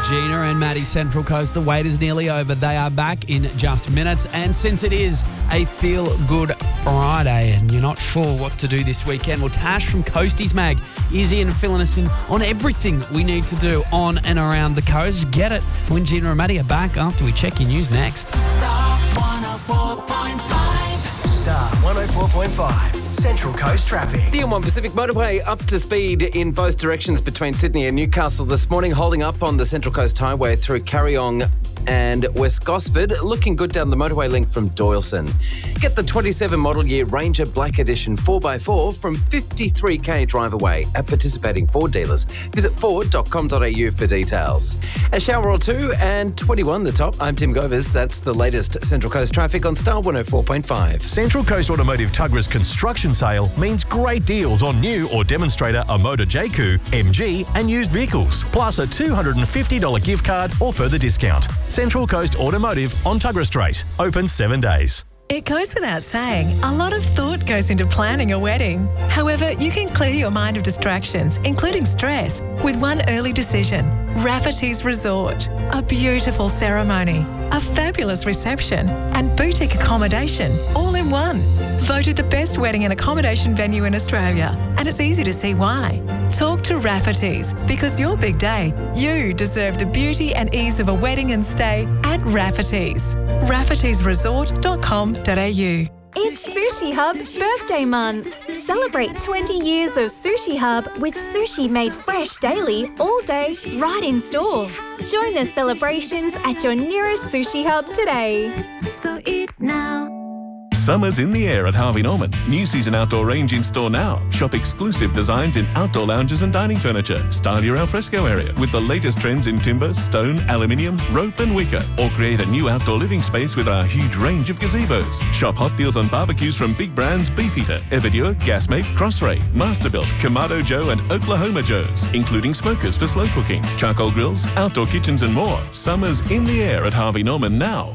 Gina and Maddie, Central Coast. The wait is nearly over. They are back in just minutes. And since it is a feel-good Friday and you're not sure what to do this weekend, well, Tash from Coasties Mag is in filling us in on everything we need to do on and around the coast. Get it when Gina and Maddie are back after we check your news next. Star 104.5. Star 104.5. Central Coast traffic. The M1 Pacific Motorway up to speed in both directions between Sydney and Newcastle this morning, holding up on the Central Coast Highway through Carryong and West Gosford. Looking good down the motorway link from Doyleson. Get the 27 model year Ranger Black Edition 4x4 from 53k drive away at participating Ford dealers. Visit ford.com.au for details. A shower or two and 21 the top. I'm Tim Govers. That's the latest Central Coast traffic on Star 104.5. Central Coast Automotive Tuggera's construction sale means great deals on new or demonstrator Omoda JQ, MG and used vehicles, plus a $250 gift card or further discount. Central Coast Automotive on Tuggerah Street. Open 7 days. It goes without saying, a lot of thought goes into planning a wedding. However, you can clear your mind of distractions, including stress, with one early decision. Rafferty's Resort. A beautiful ceremony, a fabulous reception, and boutique accommodation, all in one. Voted the best wedding and accommodation venue in Australia, and it's easy to see why. Talk to Rafferty's, because your big day, you deserve the beauty and ease of a wedding and stay at Rafferty's. raffertysresort.com.au. It's Sushi Hub's birthday month. Celebrate 20 years of Sushi Hub with sushi made fresh daily, all day, right in store. Join the celebrations at your nearest Sushi Hub today. So eat now. Summer's in the air at Harvey Norman. New season outdoor range in store now. Shop exclusive designs in outdoor lounges and dining furniture. Style your alfresco area with the latest trends in timber, stone, aluminium, rope and wicker. Or create a new outdoor living space with our huge range of gazebos. Shop hot deals on barbecues from big brands Beefeater, Everdure, Gasmate, Crossray, Masterbuilt, Kamado Joe and Oklahoma Joe's, including smokers for slow cooking, charcoal grills, outdoor kitchens and more. Summer's in the air at Harvey Norman now.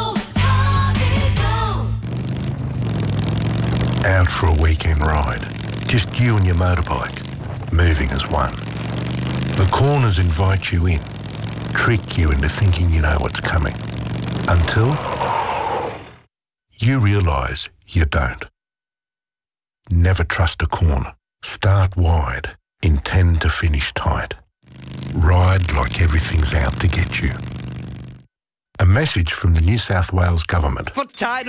Out for a weekend ride. Just you and your motorbike. Moving as one. The corners invite you in. Trick you into thinking you know what's coming. Until you realise you don't. Never trust a corner. Start wide. Intend to finish tight. Ride like everything's out to get you. A message from the New South Wales Government.